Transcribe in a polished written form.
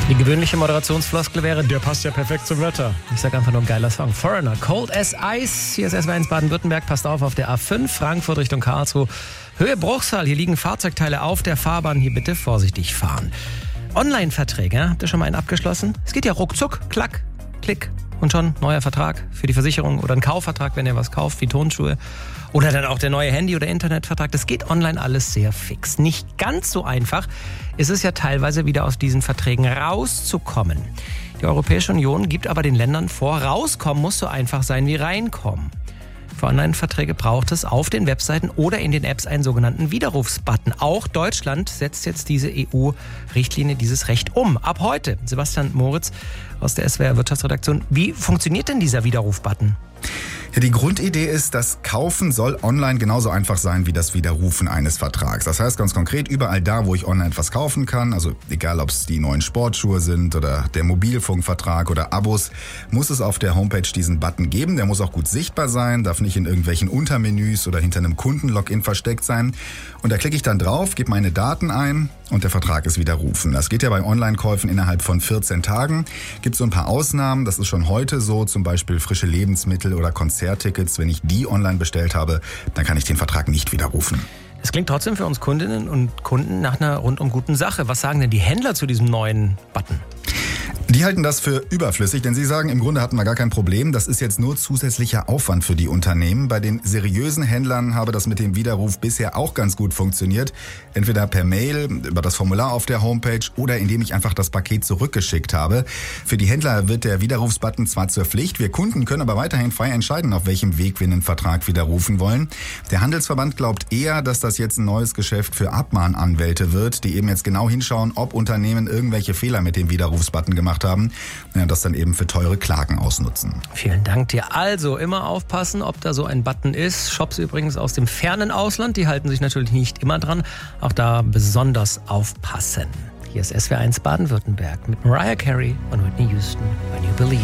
Die gewöhnliche Moderationsfloskel wäre, der passt ja perfekt zum Wetter. Ich sage einfach nur ein geiler Song. Foreigner, Cold as Ice. Hier ist SW1 Baden-Württemberg. Passt auf der A5, Frankfurt Richtung Karlsruhe. Höhe Bruchsal, hier liegen Fahrzeugteile auf der Fahrbahn. Hier bitte vorsichtig fahren. Online-Verträge, habt ihr schon mal einen abgeschlossen? Es geht ja ruckzuck, klack, klick und schon neuer Vertrag für die Versicherung oder ein Kaufvertrag, wenn ihr was kauft, wie Tonschuhe. Oder dann auch der neue Handy- oder Internetvertrag. Das geht online alles sehr fix. Nicht ganz so einfach ist es ja teilweise wieder aus diesen Verträgen rauszukommen. Die Europäische Union gibt aber den Ländern vor, rauskommen muss so einfach sein wie reinkommen. Für Online-Verträge braucht es auf den Webseiten oder in den Apps einen sogenannten Widerrufsbutton. Auch Deutschland setzt jetzt diese EU-Richtlinie, dieses Recht um. Ab heute, Sebastian Moritz aus der SWR Wirtschaftsredaktion. Wie funktioniert denn dieser Widerrufbutton? Ja, die Grundidee ist, das Kaufen soll online genauso einfach sein wie das Widerrufen eines Vertrags. Das heißt ganz konkret, überall da, wo ich online etwas kaufen kann, also egal ob es die neuen Sportschuhe sind oder der Mobilfunkvertrag oder Abos, muss es auf der Homepage diesen Button geben. Der muss auch gut sichtbar sein, darf nicht in irgendwelchen Untermenüs oder hinter einem Kundenlogin versteckt sein. Und da klicke ich dann drauf, gebe meine Daten ein und der Vertrag ist widerrufen. Das geht ja bei Online-Käufen innerhalb von 14 Tagen. Gibt so ein paar Ausnahmen, das ist schon heute so, zum Beispiel frische Lebensmittel oder Konzerttickets. Wenn ich die online bestellt habe, dann kann ich den Vertrag nicht widerrufen. Das klingt trotzdem für uns Kundinnen und Kunden nach einer rundum guten Sache. Was sagen denn die Händler zu diesem neuen Button? Die halten das für überflüssig, denn sie sagen, im Grunde hatten wir gar kein Problem. Das ist jetzt nur zusätzlicher Aufwand für die Unternehmen. Bei den seriösen Händlern habe das mit dem Widerruf bisher auch ganz gut funktioniert. Entweder per Mail, über das Formular auf der Homepage oder indem ich einfach das Paket zurückgeschickt habe. Für die Händler wird der Widerrufsbutton zwar zur Pflicht, wir Kunden können aber weiterhin frei entscheiden, auf welchem Weg wir einen Vertrag widerrufen wollen. Der Handelsverband glaubt eher, dass das jetzt ein neues Geschäft für Abmahnanwälte wird, die eben jetzt genau hinschauen, ob Unternehmen irgendwelche Fehler mit dem Widerrufsbutton gemacht haben, das dann eben für teure Klagen ausnutzen. Vielen Dank dir. Also immer aufpassen, ob da so ein Button ist. Shops übrigens aus dem fernen Ausland, die halten sich natürlich nicht immer dran. Auch da besonders aufpassen. Hier ist SWR1 Baden-Württemberg mit Mariah Carey und Whitney Houston, When You Believe.